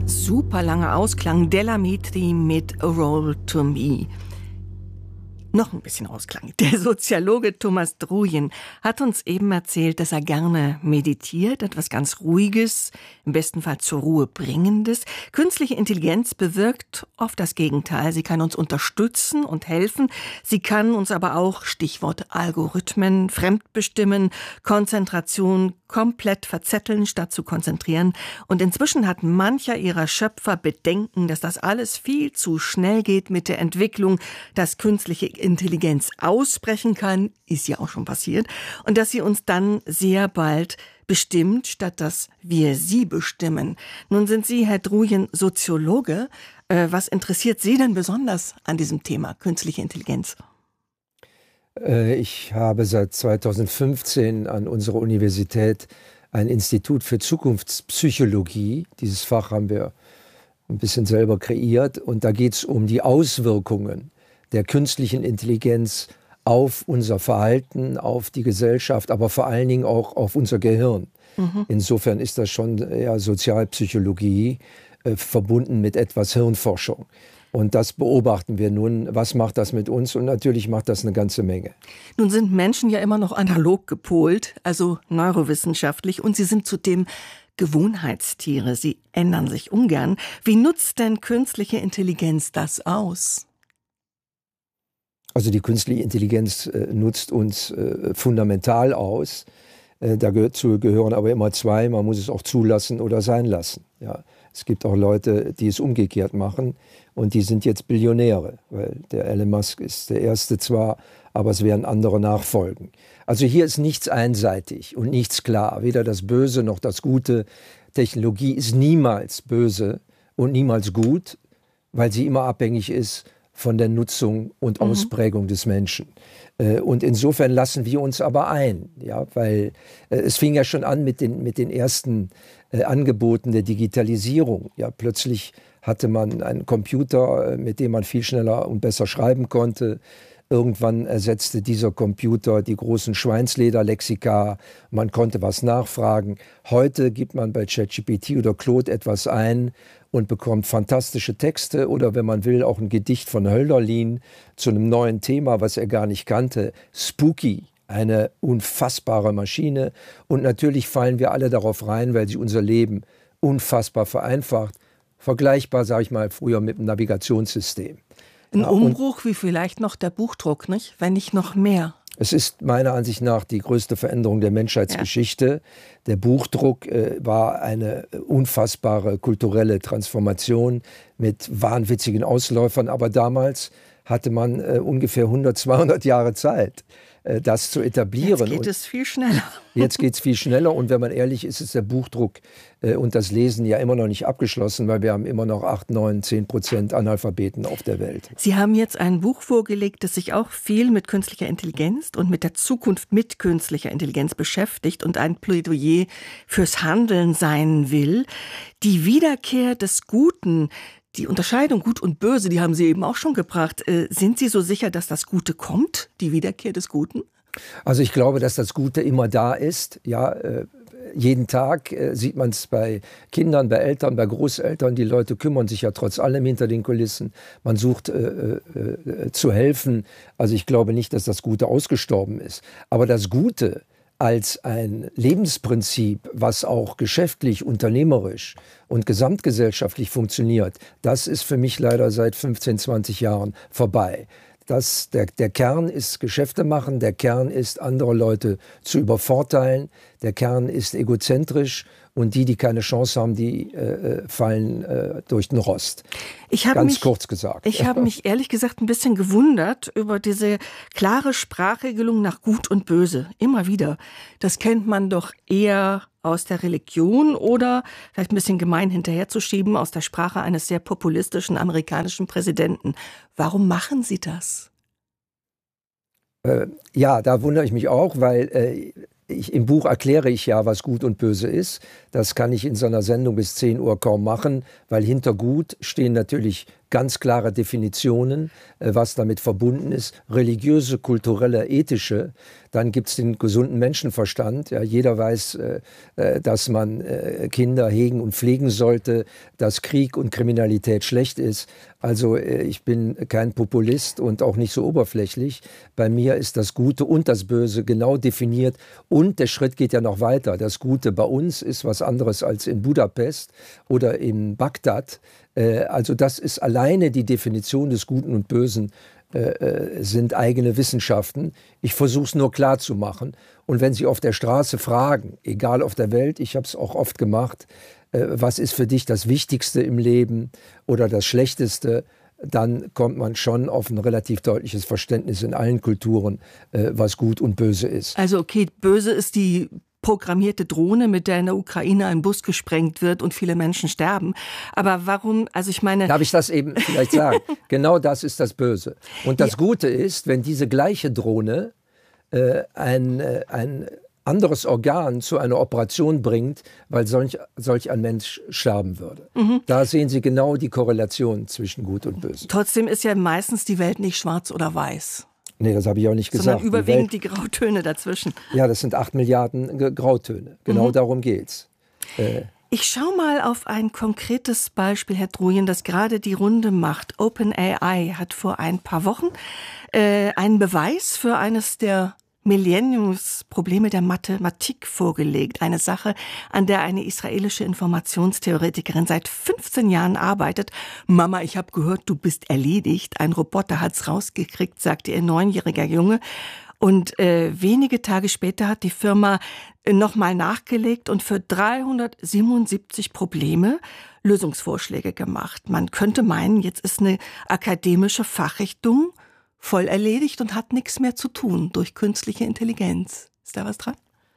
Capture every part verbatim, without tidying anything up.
Super langer Ausklang, Della Mitri mit A Role to Me. Noch ein bisschen Ausklang. Der Soziologe Thomas Druyen hat uns eben erzählt, dass er gerne meditiert, etwas ganz Ruhiges, im besten Fall zur Ruhe bringendes. Künstliche Intelligenz bewirkt oft das Gegenteil. Sie kann uns unterstützen und helfen. Sie kann uns aber auch, Stichwort Algorithmen, fremdbestimmen, Konzentration komplett verzetteln, statt zu konzentrieren. Und inzwischen hat mancher ihrer Schöpfer Bedenken, dass das alles viel zu schnell geht mit der Entwicklung, dass künstliche Intelligenz ausbrechen kann, ist ja auch schon passiert, und dass sie uns dann sehr bald bestimmt, statt dass wir sie bestimmen. Nun sind Sie, Herr Druyen, Soziologe. Äh, was interessiert Sie denn besonders an diesem Thema künstliche Intelligenz? Ich habe seit zweitausendfünfzehn an unserer Universität ein Institut für Zukunftspsychologie. Dieses Fach haben wir ein bisschen selber kreiert. Und da geht es um die Auswirkungen der künstlichen Intelligenz auf unser Verhalten, auf die Gesellschaft, aber vor allen Dingen auch auf unser Gehirn. Mhm. Insofern ist das schon eher Sozialpsychologie, äh, verbunden mit etwas Hirnforschung. Und das beobachten wir nun. Was macht das mit uns? Und natürlich macht das eine ganze Menge. Nun sind Menschen ja immer noch analog gepolt, also neurowissenschaftlich, und sie sind zudem Gewohnheitstiere. Sie ändern sich ungern. Wie nutzt denn künstliche Intelligenz das aus? Also die künstliche Intelligenz äh, nutzt uns äh, fundamental aus. Äh, dazu gehören aber immer zwei. Man muss es auch zulassen oder sein lassen. Ja. Es gibt auch Leute, die es umgekehrt machen, und die sind jetzt Billionäre, weil der Elon Musk ist der Erste zwar, aber es werden andere nachfolgen. Also hier ist nichts einseitig und nichts klar, weder das Böse noch das Gute. Technologie ist niemals böse und niemals gut, weil sie immer abhängig ist von der Nutzung und Ausprägung mhm. des Menschen. Und insofern lassen wir uns aber ein, ja, weil es fing ja schon an mit den, mit den ersten äh, Angeboten der Digitalisierung. Ja, plötzlich hatte man einen Computer, mit dem man viel schneller und besser schreiben konnte. Irgendwann ersetzte dieser Computer die großen Schweinslederlexika. Man konnte was nachfragen. Heute gibt man bei ChatGPT oder Claude etwas ein und bekommt fantastische Texte oder, wenn man will, auch ein Gedicht von Hölderlin zu einem neuen Thema, was er gar nicht kannte. Spooky, eine unfassbare Maschine. Und natürlich fallen wir alle darauf rein, weil sie unser Leben unfassbar vereinfacht. Vergleichbar, sage ich mal, früher mit dem Navigationssystem. Ein ja, Umbruch wie vielleicht noch der Buchdruck, nicht? Wenn nicht noch mehr. Es ist meiner Ansicht nach die größte Veränderung der Menschheitsgeschichte. Ja. Der Buchdruck äh, war eine unfassbare kulturelle Transformation mit wahnwitzigen Ausläufern. Aber damals hatte man äh, ungefähr hundert, zweihundert Jahre Zeit, äh, das zu etablieren. Jetzt geht es viel schneller. Jetzt geht es viel schneller. Und wenn man ehrlich ist, ist der Buchdruck äh, und das Lesen ja immer noch nicht abgeschlossen, weil wir haben immer noch acht, neun, zehn Prozent Analphabeten auf der Welt. Sie haben jetzt ein Buch vorgelegt, das sich auch viel mit künstlicher Intelligenz und mit der Zukunft mit künstlicher Intelligenz beschäftigt und ein Plädoyer fürs Handeln sein will. Die Wiederkehr des Guten, die Unterscheidung Gut und Böse, die haben Sie eben auch schon gebracht. Äh, sind Sie so sicher, dass das Gute kommt, die Wiederkehr des Guten? Also ich glaube, dass das Gute immer da ist. Ja, äh, jeden Tag äh, sieht man es bei Kindern, bei Eltern, bei Großeltern. Die Leute kümmern sich ja trotz allem hinter den Kulissen. Man sucht äh, äh, zu helfen. Also ich glaube nicht, dass das Gute ausgestorben ist. Aber das Gute als ein Lebensprinzip, was auch geschäftlich, unternehmerisch und gesamtgesellschaftlich funktioniert, das ist für mich leider seit fünfzehn, zwanzig Jahren vorbei. Das, der, der Kern ist Geschäfte machen, der Kern ist, andere Leute zu übervorteilen, der Kern ist egozentrisch, und die, die keine Chance haben, die äh, fallen äh, durch den Rost. Ich habe Ganz mich, kurz gesagt. Ich habe mich ehrlich gesagt ein bisschen gewundert über diese klare Sprachregelung nach Gut und Böse. Immer wieder. Das kennt man doch eher aus der Religion oder, vielleicht ein bisschen gemein hinterherzuschieben, aus der Sprache eines sehr populistischen amerikanischen Präsidenten. Warum machen Sie das? Äh, ja, da wundere ich mich auch, weil äh, Ich, im Buch erkläre ich ja, was Gut und Böse ist. Das kann ich in so einer Sendung bis zehn Uhr kaum machen, weil hinter Gut stehen natürlich ganz klare Definitionen, äh, was damit verbunden ist, religiöse, kulturelle, ethische. Dann gibt es den gesunden Menschenverstand. Ja, jeder weiß, äh, dass man äh, Kinder hegen und pflegen sollte, dass Krieg und Kriminalität schlecht ist. Also äh, ich bin kein Populist und auch nicht so oberflächlich. Bei mir ist das Gute und das Böse genau definiert. Und der Schritt geht ja noch weiter. Das Gute bei uns ist was anderes als in Budapest oder in Bagdad. Äh, also das ist alleine die Definition des Guten und Bösen. Äh, sind eigene Wissenschaften. Ich versuche es nur klar zu machen. Und wenn Sie auf der Straße fragen, egal auf der Welt, ich habe es auch oft gemacht, äh, was ist für dich das Wichtigste im Leben oder das Schlechteste, dann kommt man schon auf ein relativ deutliches Verständnis in allen Kulturen, äh, was gut und böse ist. Also okay, böse ist die programmierte Drohne, mit der in der Ukraine ein Bus gesprengt wird und viele Menschen sterben. Aber warum, also ich meine... Darf ich das eben vielleicht sagen? Genau das ist das Böse. Und das ja. Gute ist, wenn diese gleiche Drohne äh, ein, äh, ein anderes Organ zu einer Operation bringt, weil solch, solch ein Mensch sterben würde. Mhm. Da sehen Sie genau die Korrelation zwischen Gut und Böse. Trotzdem ist ja meistens die Welt nicht schwarz oder weiß. Nee, das habe ich auch nicht gesagt. Sondern überwiegend die, die Grautöne dazwischen. Ja, das sind acht Milliarden Grautöne. Genau mhm. darum geht's. Äh. Ich schaue mal auf ein konkretes Beispiel, Herr Druyen, das gerade die Runde macht. OpenAI hat vor ein paar Wochen äh, einen Beweis für eines der Millenniumsprobleme der Mathematik vorgelegt. Eine Sache, an der eine israelische Informationstheoretikerin seit fünfzehn Jahren arbeitet. Mama, ich habe gehört, du bist erledigt. Ein Roboter hat's rausgekriegt, sagte ihr neunjähriger Junge. Und äh, wenige Tage später hat die Firma äh, nochmal nachgelegt und für dreihundertsiebenundsiebzig Probleme Lösungsvorschläge gemacht. Man könnte meinen, jetzt ist eine akademische Fachrichtung voll erledigt und hat nichts mehr zu tun durch künstliche Intelligenz. Ist da was dran?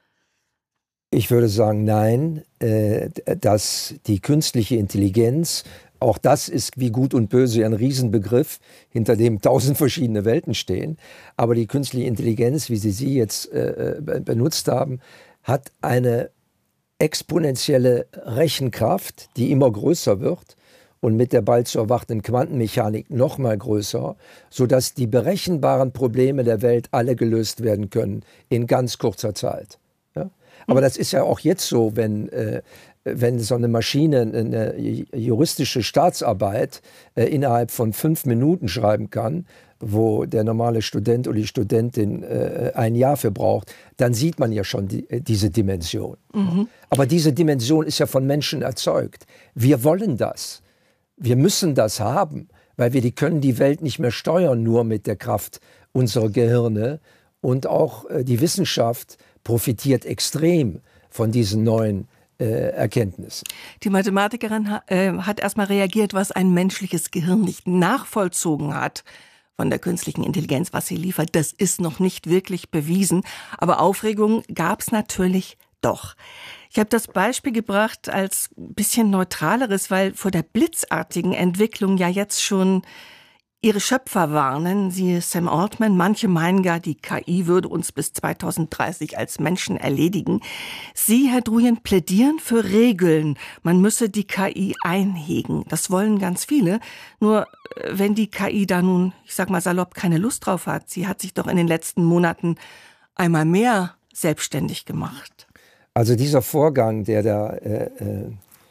Ich würde sagen, nein, äh, dass die künstliche Intelligenz, auch das ist wie Gut und Böse ein Riesenbegriff, hinter dem tausend verschiedene Welten stehen. Aber die künstliche Intelligenz, wie Sie sie jetzt äh, benutzt haben, hat eine exponentielle Rechenkraft, die immer größer wird. Und mit der bald zu erwartenden Quantenmechanik noch mal größer, sodass die berechenbaren Probleme der Welt alle gelöst werden können in ganz kurzer Zeit. Ja? Aber das ist ja auch jetzt so, wenn, äh, wenn so eine Maschine eine juristische Staatsarbeit äh, innerhalb von fünf Minuten schreiben kann, wo der normale Student oder die Studentin äh, ein Jahr für braucht, dann sieht man ja schon die, äh, diese Dimension. Mhm. Aber diese Dimension ist ja von Menschen erzeugt. Wir wollen das. Wir müssen das haben, weil wir die können die Welt nicht mehr steuern, nur mit der Kraft unserer Gehirne. Und auch äh, die Wissenschaft profitiert extrem von diesen neuen äh, Erkenntnissen. Die Mathematikerin ha, äh, hat erstmal reagiert, was ein menschliches Gehirn nicht nachvollzogen hat von der künstlichen Intelligenz, was sie liefert. Das ist noch nicht wirklich bewiesen. Aber Aufregung gab es natürlich doch. Ich habe das Beispiel gebracht als bisschen neutraleres, weil vor der blitzartigen Entwicklung ja jetzt schon ihre Schöpfer warnen, siehe Sam Altman. Manche meinen gar, die K I würde uns bis zweitausenddreißig als Menschen erledigen. Sie, Herr Druyen, plädieren für Regeln. Man müsse die K I einhegen. Das wollen ganz viele. Nur wenn die K I da nun, ich sag mal salopp, keine Lust drauf hat, sie hat sich doch in den letzten Monaten einmal mehr selbstständig gemacht. Also dieser Vorgang, der da äh, äh,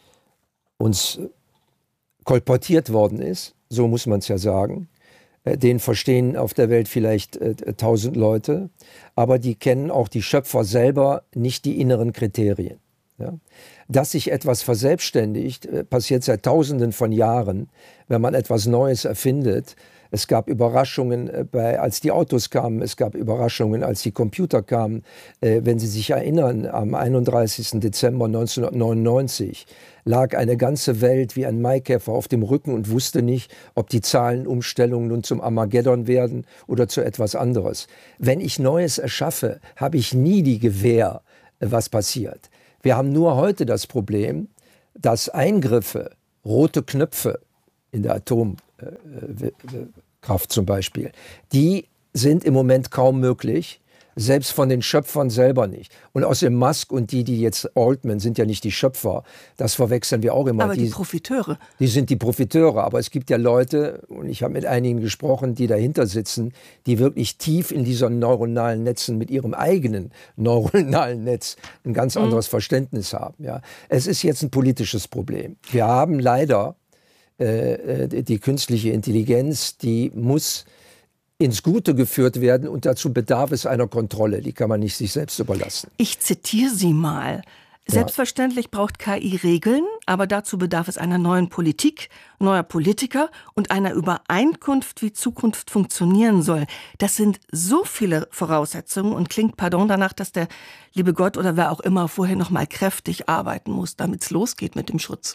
uns kolportiert worden ist, so muss man es ja sagen, äh, den verstehen auf der Welt vielleicht äh, tausend Leute, aber die kennen auch die Schöpfer selber nicht die inneren Kriterien. Ja? Dass sich etwas verselbstständigt, äh, passiert seit Tausenden von Jahren, wenn man etwas Neues erfindet. Es gab Überraschungen, äh, bei, als die Autos kamen, es gab Überraschungen, als die Computer kamen. Äh, wenn Sie sich erinnern, am einunddreißigsten Dezember neunzehnhundertneunundneunzig lag eine ganze Welt wie ein Maikäfer auf dem Rücken und wusste nicht, ob die Zahlenumstellungen nun zum Armageddon werden oder zu etwas anderes. Wenn ich Neues erschaffe, habe ich nie die Gewähr, äh, was passiert. Wir haben nur heute das Problem, dass Eingriffe, rote Knöpfe in der Atomkraft zum Beispiel, die sind im Moment kaum möglich, Selbst von den Schöpfern selber nicht. Und außerdem Musk und die, die jetzt Altman sind ja nicht die Schöpfer. Das verwechseln wir auch immer. Aber die, die Profiteure. Die sind die Profiteure. Aber es gibt ja Leute, und ich habe mit einigen gesprochen, die dahinter sitzen, die wirklich tief in diesen neuronalen Netzen mit ihrem eigenen neuronalen Netz ein ganz anderes mhm. Verständnis haben. Ja. Es ist jetzt ein politisches Problem. Wir haben leider äh, die künstliche Intelligenz, die muss ins Gute geführt werden und dazu bedarf es einer Kontrolle. Die kann man nicht sich selbst überlassen. Ich zitiere Sie mal. Selbstverständlich braucht K I Regeln, aber dazu bedarf es einer neuen Politik, neuer Politiker und einer Übereinkunft, wie Zukunft funktionieren soll. Das sind so viele Voraussetzungen und klingt, pardon, danach, dass der liebe Gott oder wer auch immer vorher noch mal kräftig arbeiten muss, damit es losgeht mit dem Schutz.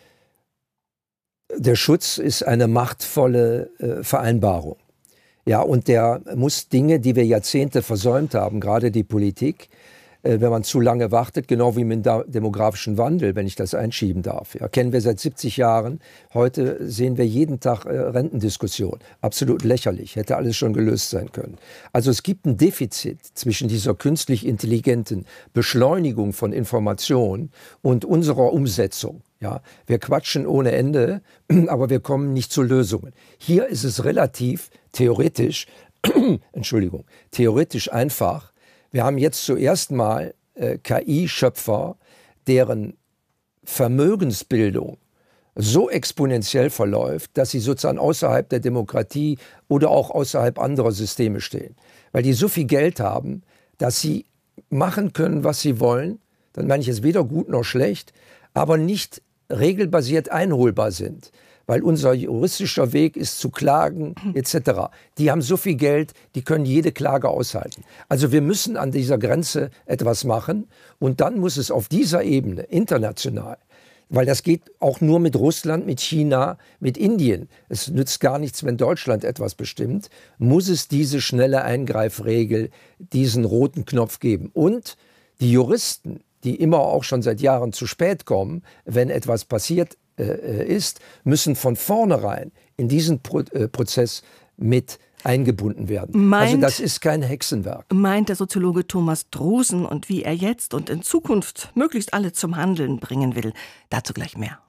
Der Schutz ist eine machtvolle äh, Vereinbarung. Ja, und der muss Dinge, die wir Jahrzehnte versäumt haben, gerade die Politik, äh, wenn man zu lange wartet, genau wie mit dem demografischen Wandel, wenn ich das einschieben darf. Ja, kennen wir seit siebzig Jahren. Heute sehen wir jeden Tag äh, Rentendiskussion. Absolut lächerlich. Hätte alles schon gelöst sein können. Also es gibt ein Defizit zwischen dieser künstlich intelligenten Beschleunigung von Informationen und unserer Umsetzung. Ja, wir quatschen ohne Ende, aber wir kommen nicht zu Lösungen. Hier ist es relativ theoretisch, Entschuldigung, theoretisch einfach. Wir haben jetzt zuerst mal äh, K I-Schöpfer, deren Vermögensbildung so exponentiell verläuft, dass sie sozusagen außerhalb der Demokratie oder auch außerhalb anderer Systeme stehen. Weil die so viel Geld haben, dass sie machen können, was sie wollen. Dann meine ich es weder gut noch schlecht, aber nicht regelbasiert einholbar sind, weil unser juristischer Weg ist zu klagen et cetera. Die haben so viel Geld, die können jede Klage aushalten. Also wir müssen an dieser Grenze etwas machen und dann muss es auf dieser Ebene international, weil das geht auch nur mit Russland, mit China, mit Indien. Es nützt gar nichts, wenn Deutschland etwas bestimmt, muss es diese schnelle Eingreifregel, diesen roten Knopf geben. Und die Juristen, die immer auch schon seit Jahren zu spät kommen, wenn etwas passiert äh, ist, müssen von vornherein in diesen Pro äh, Prozess mit eingebunden werden. Meint, also das ist kein Hexenwerk. Meint der Soziologe Thomas Drosen und wie er jetzt und in Zukunft möglichst alle zum Handeln bringen will. Dazu gleich mehr.